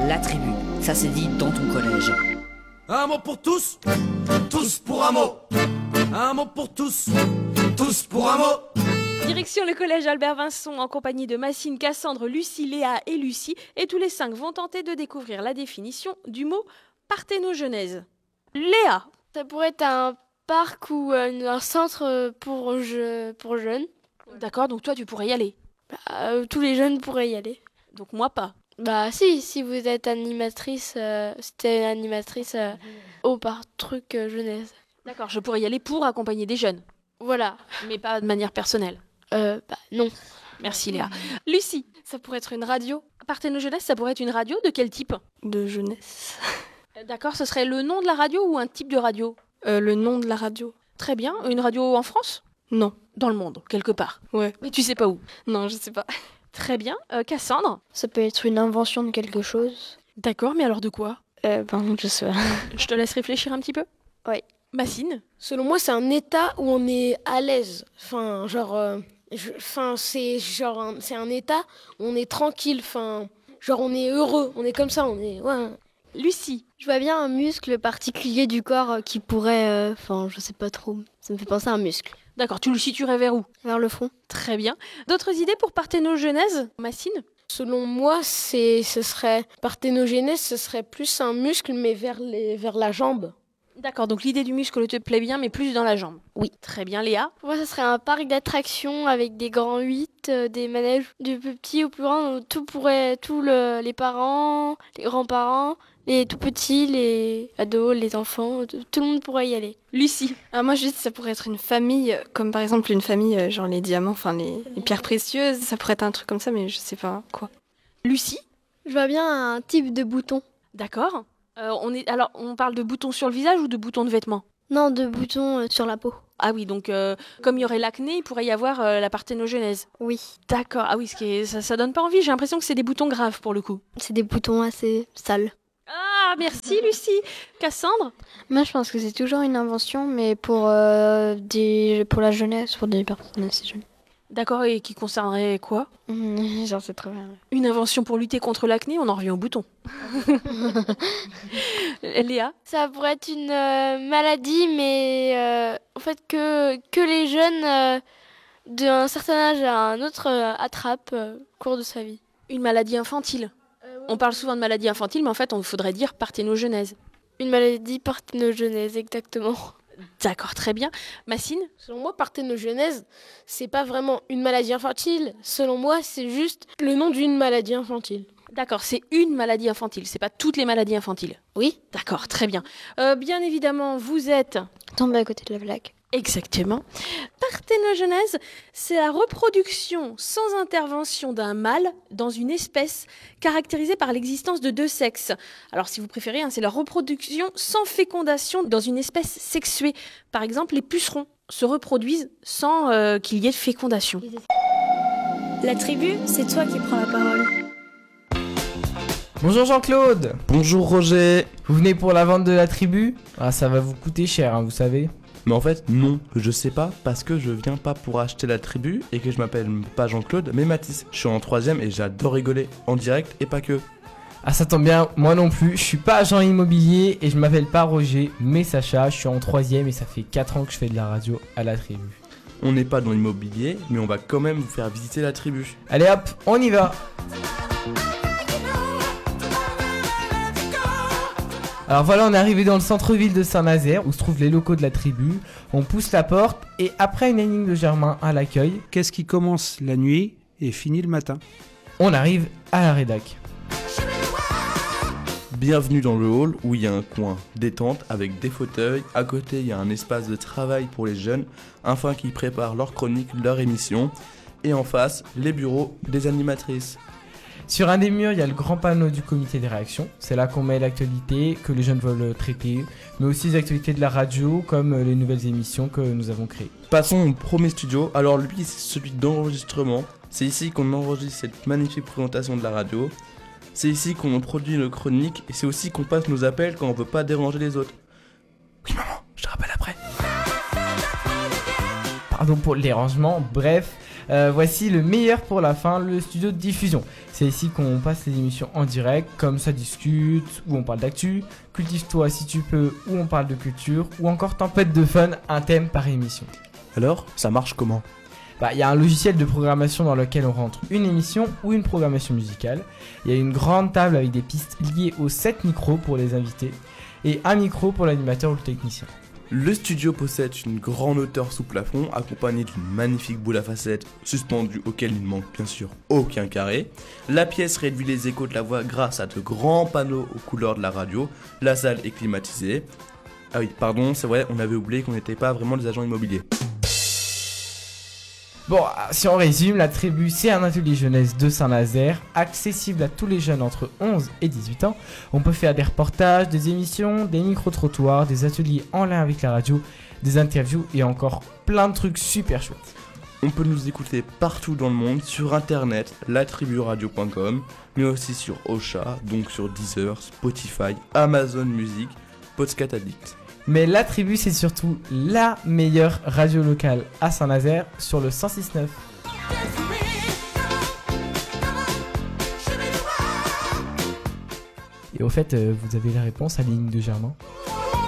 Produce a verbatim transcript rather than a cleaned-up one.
la tribu. Ça s'est dit dans ton collège. Un mot pour tous, tous pour un mot. Un mot pour tous, tous pour un mot. Direction le collège Albert Vincent en compagnie de Massine, Cassandre, Lucie, Léa et Lucie. Et tous les cinq vont tenter de découvrir la définition du mot parthénogenèse. Léa. Ça pourrait être un parc ou un, un centre pour, je, pour jeunes. D'accord, donc toi tu pourrais y aller. Bah, euh, tous les jeunes pourraient y aller. Donc moi pas. Bah si, si vous êtes animatrice, euh, c'était animatrice euh, au par truc euh, jeunesse. D'accord, je pourrais y aller pour accompagner des jeunes. Voilà. Mais pas de manière personnelle. Euh, bah non. Merci Léa. Lucie. Ça pourrait être une radio. Parthénogenèse, ça pourrait être une radio de quel type ? De jeunesse. D'accord, ce serait le nom de la radio ou un type de radio ? Euh, le nom de la radio. Très bien. Une radio en France ? Non. Dans le monde, quelque part. Ouais. Mais tu sais pas où ? Non, je sais pas. Très bien. Euh, Cassandre ? Ça peut être une invention de quelque chose. D'accord, mais alors de quoi ? Euh, ben, je sais pas. Je te laisse réfléchir un petit peu ? Oui. Massine ? Selon moi, c'est un état où on est à l'aise. Enfin, genre... Euh, je, enfin, c'est genre... Un, c'est un état où on est tranquille. Enfin, genre, on est heureux. On est comme ça, on est... Ouais. Lucie ? Je vois bien un muscle particulier du corps qui pourrait... Enfin, euh, je sais pas trop. Ça me fait penser à un muscle. D'accord, tu le situerais vers où ? Vers le front. Très bien. D'autres idées pour parthénogenèse ? Massine ? Selon moi, c'est, ce serait... Parthénogenèse, ce serait plus un muscle, mais vers, les, vers la jambe. D'accord, donc l'idée du muscle te plaît bien, mais plus dans la jambe. Oui. Très bien, Léa ? Pour moi, ça serait un parc d'attractions avec des grands huit, euh, des manèges du plus petit au plus grand. Tout pourrait... Tous le, les parents, les grands-parents... Les tout petits, les ados, les enfants, tout le monde pourrait y aller. Lucie. Ah, moi, je dis que ça pourrait être une famille, comme par exemple une famille, genre les diamants, enfin les, les pierres précieuses. Ça pourrait être un truc comme ça, mais je sais pas quoi. Lucie. Je vois bien un type de bouton. D'accord. Euh, on est, alors, on parle de boutons sur le visage ou de boutons de vêtements ? Non, de boutons euh, sur la peau. Ah oui, donc euh, comme il y aurait l'acné, il pourrait y avoir euh, la parthénogenèse. Oui. D'accord. Ah oui, ce qui est, ça, ça donne pas envie. J'ai l'impression que c'est des boutons graves pour le coup. C'est des boutons assez sales. Ah, merci Lucie. Cassandre ? Moi, je pense que c'est toujours une invention, mais pour, euh, des, pour la jeunesse, pour des personnes assez jeunes. D'accord, et qui concernerait quoi ? Mmh, j'en sais trop rien. Une invention pour lutter contre l'acné, on en revient aux boutons. Léa ? Ça pourrait être une euh, maladie, mais euh, en fait que, que les jeunes euh, d'un certain âge à un autre euh, attrapent euh, au cours de sa vie. Une maladie infantile. On parle souvent de maladie infantile, mais en fait, on faudrait dire parthénogenèse. Une maladie parthénogenèse, exactement. D'accord, très bien. Massine ? Selon moi, parthénogenèse, c'est pas vraiment une maladie infantile. Selon moi, c'est juste le nom d'une maladie infantile. D'accord, c'est une maladie infantile, c'est pas toutes les maladies infantiles. Oui. D'accord, très bien. Euh, bien évidemment, vous êtes... Tombé à côté de la blague. Exactement. Parthénogenèse, c'est la reproduction sans intervention d'un mâle dans une espèce caractérisée par l'existence de deux sexes. Alors si vous préférez, hein, c'est la reproduction sans fécondation dans une espèce sexuée. Par exemple, les pucerons se reproduisent sans euh, qu'il y ait de fécondation. La tribu, c'est toi qui prends la parole. Bonjour Jean-Claude. Bonjour Roger. Vous venez pour la vente de la tribu ? Ah, ça va vous coûter cher, hein, vous savez. Mais en fait, non, je sais pas, parce que je viens pas pour acheter la tribu et que je m'appelle pas Jean-Claude, mais Mathis. Je suis en troisième et j'adore rigoler, en direct et pas que. Ah, ça tombe bien, moi non plus, je suis pas agent immobilier et je m'appelle pas Roger, mais Sacha, je suis en troisième et ça fait quatre ans que je fais de la radio à la tribu. On n'est pas dans l'immobilier, mais on va quand même vous faire visiter la tribu. Allez hop, on y va. Alors voilà, on est arrivé dans le centre-ville de Saint-Nazaire où se trouvent les locaux de la tribu. On pousse la porte et après une énigme de Germain à l'accueil, qu'est-ce qui commence la nuit et finit le matin ? On arrive à la rédac. Bienvenue dans le hall où il y a un coin détente avec des fauteuils. À côté, il y a un espace de travail pour les jeunes afin qu'ils préparent leur chronique, leur émission. Et en face, les bureaux des animatrices. Sur un des murs, il y a le grand panneau du comité des réactions. C'est là qu'on met l'actualité que les jeunes veulent traiter, mais aussi les actualités de la radio, comme les nouvelles émissions que nous avons créées. Passons au premier studio. Alors lui, c'est celui d'enregistrement. C'est ici qu'on enregistre cette magnifique présentation de la radio. C'est ici qu'on produit nos chroniques et c'est aussi qu'on passe nos appels quand on veut pas déranger les autres. Oui maman, je te rappelle après. Pardon pour le dérangement, bref... Euh, voici le meilleur pour la fin, le studio de diffusion. C'est ici qu'on passe les émissions en direct, comme Ça discute, où on parle d'actu, Cultive-toi si tu peux, où on parle de culture, ou encore Tempête de fun, un thème par émission. Alors, ça marche comment ? Bah, y a un logiciel de programmation dans lequel on rentre une émission ou une programmation musicale. Il y a une grande table avec des pistes liées aux sept micros pour les invités et un micro pour l'animateur ou le technicien. Le studio possède une grande hauteur sous plafond accompagnée d'une magnifique boule à facettes suspendue auquel il ne manque bien sûr aucun carré. La pièce réduit les échos de la voix grâce à de grands panneaux aux couleurs de la radio. La salle est climatisée. Ah oui, pardon, c'est vrai, on avait oublié qu'on n'était pas vraiment des agents immobiliers. Bon, si on résume, la tribu, c'est un atelier jeunesse de Saint-Nazaire, accessible à tous les jeunes entre onze et dix-huit ans. On peut faire des reportages, des émissions, des micro-trottoirs, des ateliers en lien avec la radio, des interviews et encore plein de trucs super chouettes. On peut nous écouter partout dans le monde, sur internet, la tribu radio point com, mais aussi sur Ocha, donc sur Deezer, Spotify, Amazon Music, Podcast Addict. Mais la tribu, c'est surtout la meilleure radio locale à Saint-Nazaire sur le cent six neuf. Et au fait, euh, vous avez la réponse à l'énigme de Germain ?